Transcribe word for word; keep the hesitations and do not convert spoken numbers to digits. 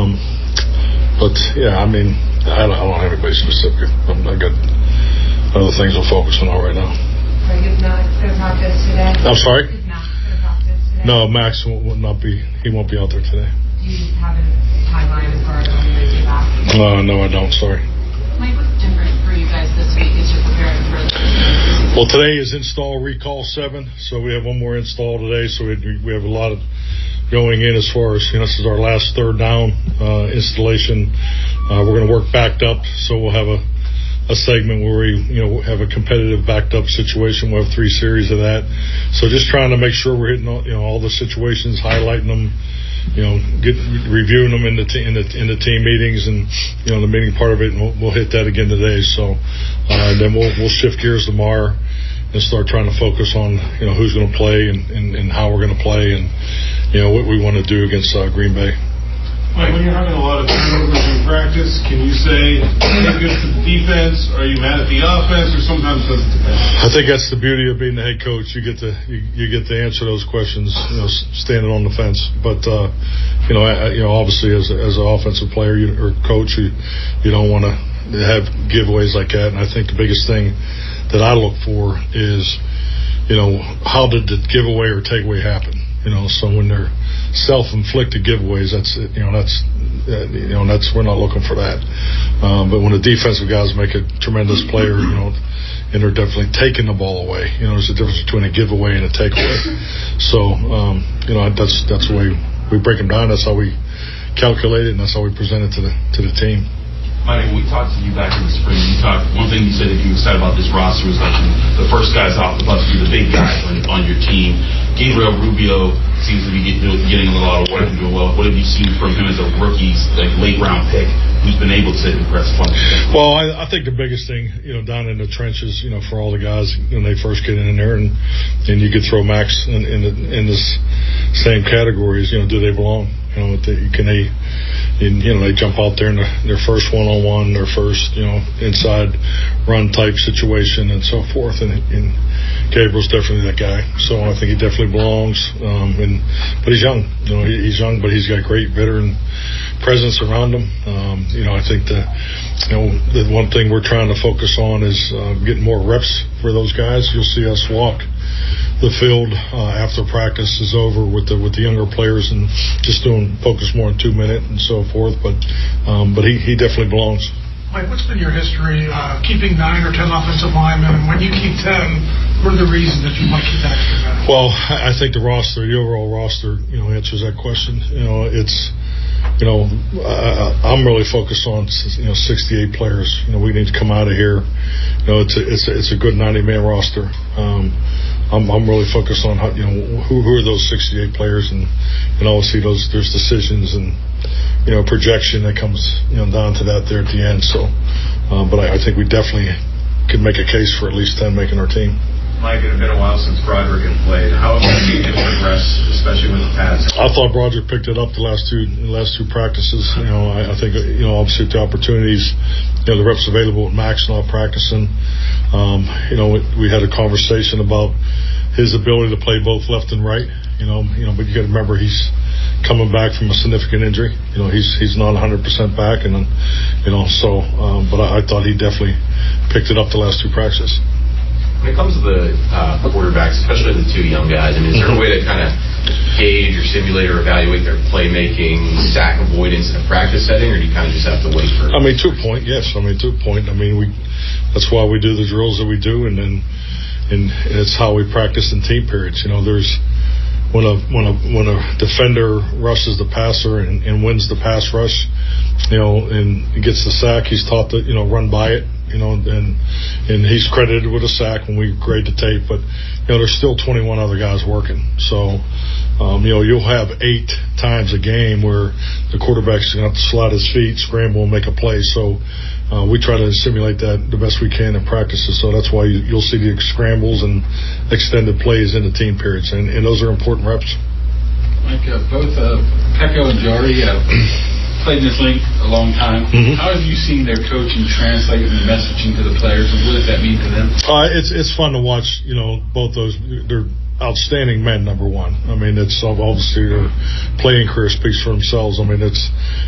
Um, but yeah, I mean, I don't, I don't have anybody specific. I'm, I got other things I'm focusing on right now. Are you not going to practice today? I'm sorry? Is Max going to practice today? No, Max will, will not be. He won't be out there today. Do you have a timeline as far as when you're going to get back? No, no, I don't. Sorry. Mike, what's different for you guys this week as you're preparing for the season? Well, today is install recall seven, so we have one more install today. So we we have a lot of going in as far as, you know, this is our last third down uh, installation. Uh, we're going to work backed up, so we'll have a, a segment where we, you know, have a competitive backed up situation. We'll have three series of that. So just trying to make sure we're hitting all, you know, all the situations, highlighting them, you know, get reviewing them in the te- in the in the team meetings, and you know, the meeting part of it. And we'll, we'll hit that again today. So uh, then we'll we'll shift gears tomorrow and start trying to focus on, you know, who's going to play and, and, and how we're going to play, and you know what we want to do against uh, Green Bay. Mike, when you're having a lot of turnovers in practice, can you say it's good for the defense? Are you mad at the offense, or sometimes does it depend? I think that's the beauty of being the head coach. You get to you, you get to answer those questions, you know, standing on the fence. But uh, you know, I, you know, obviously as a, as an offensive player you, or coach, you you don't want to have giveaways like that. And I think the biggest thing that I look for is, you know, how did the giveaway or takeaway happen? You know, so when they're self-inflicted giveaways, that's, you know, that's, uh, you know, that's, we're not looking for that. Um, but when the defensive guys make a tremendous player, you know, and they're definitely taking the ball away, you know, there's a difference between a giveaway and a takeaway. So, um, you know, that's, that's the way we break them down. That's how we calculate it, and that's how we present it to the, to the team. Mike, when we talked to you back in the spring, you talked, one thing you said that you were excited about this roster was that you, the first guys off the bus be the big guys on, on your team. Gabriel Rubio seems to be get, getting a lot of work and doing well. What have you seen from him as a rookie, like late round pick, who's been able to impress upon you? Well, I, I think the biggest thing, you know, down in the trenches, you know, for all the guys when they first get in there, and and you could throw Max in in, the, in this same categories, you know, do they belong? You know, can they, you know, they jump out there in the, their first one-on-one, their first, you know, inside run type situation and so forth. And, and Gabriel's definitely that guy. So I think he definitely belongs. Um, and but he's young. You know, he, he's young, but he's got great veteran presence around him. Um, you know, I think the, you know, the one thing we're trying to focus on is uh, getting more reps for those guys. You'll see us walk the field uh, after practice is over with the with the younger players and just doing focus more on two minute and so forth. But um, but he, he definitely belongs. Mike, what's been your history uh, keeping nine or ten offensive linemen, and when you keep ten, what are the reasons that you might keep that extra guy? Well, I think the roster, the overall roster, you know, answers that question. You know, it's, you know, I, I'm really focused on, you know, sixty-eight players. You know, we need to come out of here. You know, it's a, it's a, it's a good ninety man roster. Um, I'm, I'm really focused on how, you know, who, who are those sixty-eight players, and, and obviously those, there's decisions and, you know, projection that comes, you know, down to that there at the end. So, um, but I, I think we definitely could make a case for at least ten making our team. Mike, it had been a while since Broderick had played. How have you seen him progress, especially with the pads? I thought Broderick picked it up the last two the last two practices. You know, I, I think, you know, obviously the opportunities, you know, the reps available with Max not practicing. Um, you know, we had a conversation about his ability to play both left and right. You know, you know, but you got to remember he's coming back from a significant injury. You know, he's he's not one hundred percent back, and then, you know, so. Um, but I, I thought he definitely picked it up the last two practices. When it comes to the uh, quarterbacks, especially the two young guys, I mean, is there a way to kind of gauge or simulate or evaluate their playmaking, sack avoidance in a practice setting, or do you kind of just have to wait for it? I mean, to a point, yes. I mean, to a point. I mean, we that's why we do the drills that we do, and then and it's how we practice in team periods. You know, there's when a when a when a defender rushes the passer and, and wins the pass rush, you know, and gets the sack, he's taught to, you know, run by it. You know, and and he's credited with a sack when we grade the tape, but you know, there's still twenty-one other guys working. So, um, you know, you'll have eight times a game where the quarterback's going to have to slide his feet, scramble, and make a play. So, uh, we try to simulate that the best we can in practices. So that's why you, you'll see the scrambles and extended plays in the team periods, and, and those are important reps. Mike, uh, both uh, Peko and Jari uh, played in this league a long time. Mm-hmm. How have you seen their coaching translate the messaging to the players, and what does that mean to them? Uh, it's it's fun to watch. You know, both those, they're outstanding men. Number one, I mean, it's obviously their playing career speaks for themselves. I mean, it's